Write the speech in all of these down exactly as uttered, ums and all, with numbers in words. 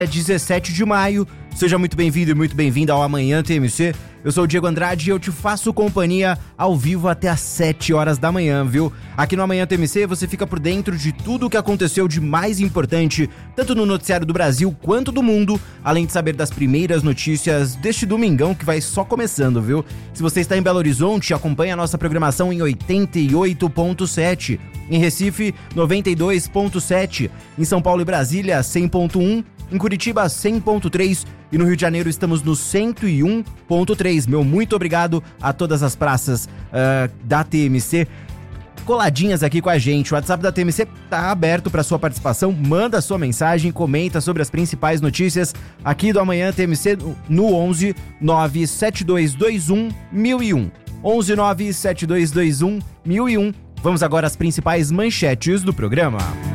É dezessete de maio, seja muito bem-vindo e muito bem-vinda ao Amanhã T M C. Eu sou o Diego Andrade e eu te faço companhia ao vivo até às sete horas da manhã, viu? Aqui no Amanhã T M C você fica por dentro de tudo o que aconteceu de mais importante, tanto no noticiário do Brasil quanto do mundo, além de saber das primeiras notícias deste domingão que vai só começando, viu? Se você está em Belo Horizonte, acompanhe a nossa programação em oitenta e oito ponto sete, em Recife, noventa e dois ponto sete, em São Paulo e Brasília, cem ponto um, em Curitiba, cem ponto três e no Rio de Janeiro estamos no cento e um ponto três. Meu muito obrigado a todas as praças uh, da T M C coladinhas aqui com a gente. O WhatsApp da T M C tá aberto para sua participação. Manda sua mensagem, comenta sobre as principais notícias aqui do Amanhã T M C no onze nove sete dois dois um mil e um. onze nove sete dois dois um mil e um. Vamos agora às principais manchetes do programa.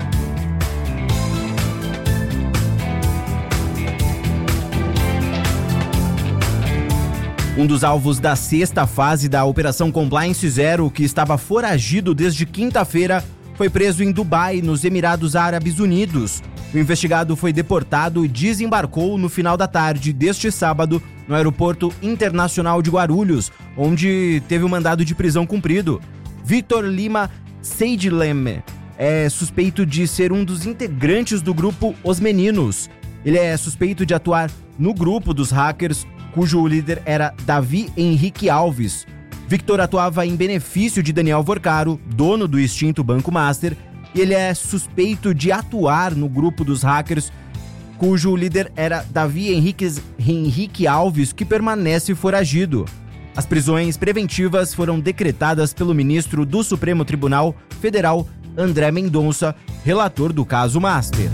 Um dos alvos da sexta fase da Operação Compliance Zero, que estava foragido desde quinta-feira, foi preso em Dubai, nos Emirados Árabes Unidos. O investigado foi deportado e desembarcou no final da tarde deste sábado no Aeroporto Internacional de Guarulhos, onde teve o mandado de prisão cumprido. Victor Lima Seidlem é suspeito de ser um dos integrantes do grupo Os Meninos. Ele é suspeito de atuar no grupo dos hackers, cujo líder era Davi Henrique Alves. Victor atuava em benefício de Daniel Vorcaro, dono do extinto Banco Master, e ele é suspeito de atuar no grupo dos hackers, cujo líder era Davi Henrique, Henrique Alves, que permanece foragido. As prisões preventivas foram decretadas pelo ministro do Supremo Tribunal Federal, André Mendonça, relator do caso Master.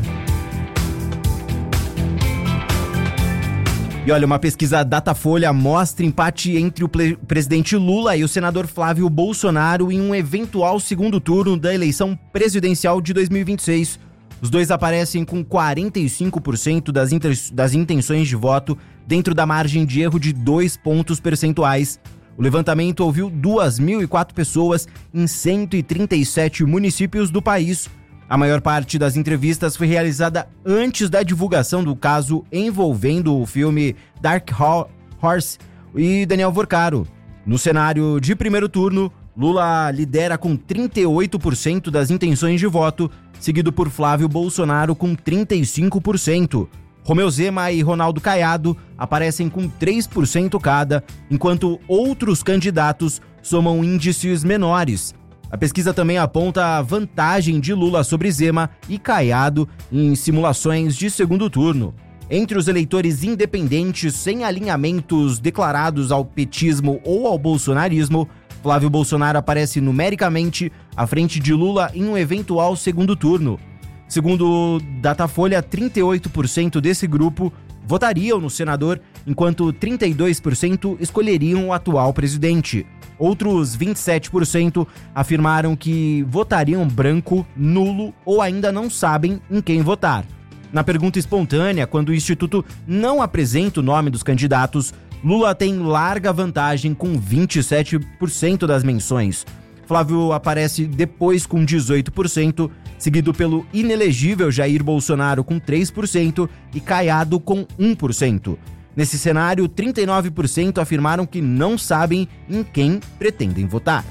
E olha, uma pesquisa Datafolha mostra empate entre o ple- presidente Lula e o senador Flávio Bolsonaro em um eventual segundo turno da eleição presidencial de dois mil e vinte e seis. Os dois aparecem com quarenta e cinco por cento das, inter- das intenções de voto dentro da margem de erro de dois pontos percentuais. O levantamento ouviu duas mil e quatro pessoas em cento e trinta e sete municípios do país. A maior parte das entrevistas foi realizada antes da divulgação do caso envolvendo o filme Dark Horse e Daniel Vorcaro. No cenário de primeiro turno, Lula lidera com trinta e oito por cento das intenções de voto, seguido por Flávio Bolsonaro com trinta e cinco por cento. Romeu Zema e Ronaldo Caiado aparecem com três por cento cada, enquanto outros candidatos somam índices menores. A pesquisa também aponta a vantagem de Lula sobre Zema e Caiado em simulações de segundo turno. Entre os eleitores independentes sem alinhamentos declarados ao petismo ou ao bolsonarismo, Flávio Bolsonaro aparece numericamente à frente de Lula em um eventual segundo turno. Segundo Datafolha, trinta e oito por cento desse grupo votariam no senador, enquanto trinta e dois por cento escolheriam o atual presidente. Outros vinte e sete por cento afirmaram que votariam branco, nulo ou ainda não sabem em quem votar. Na pergunta espontânea, quando o Instituto não apresenta o nome dos candidatos, Lula tem larga vantagem com vinte e sete por cento das menções. Flávio aparece depois com dezoito por cento, seguido pelo inelegível Jair Bolsonaro com três por cento e Caiado com um por cento. Nesse cenário, trinta e nove por cento afirmaram que não sabem em quem pretendem votar.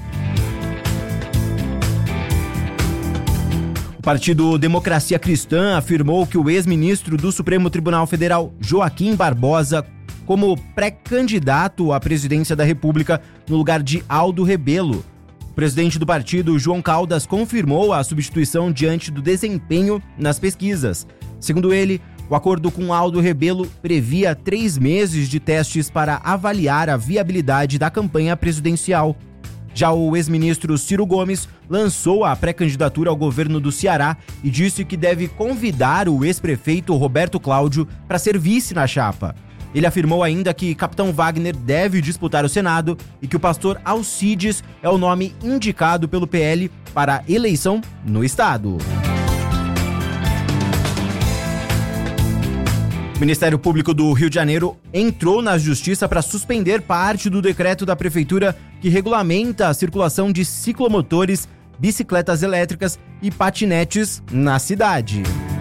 O Partido Democracia Cristã afirmou que o ex-ministro do Supremo Tribunal Federal, Joaquim Barbosa, como pré-candidato à presidência da República no lugar de Aldo Rebelo. O presidente do partido, João Caldas, confirmou a substituição diante do desempenho nas pesquisas. Segundo ele, o acordo com Aldo Rebelo previa três meses de testes para avaliar a viabilidade da campanha presidencial. Já o ex-ministro Ciro Gomes lançou a pré-candidatura ao governo do Ceará e disse que deve convidar o ex-prefeito Roberto Cláudio para ser vice na chapa. Ele afirmou ainda que Capitão Wagner deve disputar o Senado e que o pastor Alcides é o nome indicado pelo P L para a eleição no estado. O Ministério Público do Rio de Janeiro entrou na Justiça para suspender parte do decreto da Prefeitura que regulamenta a circulação de ciclomotores, bicicletas elétricas e patinetes na cidade.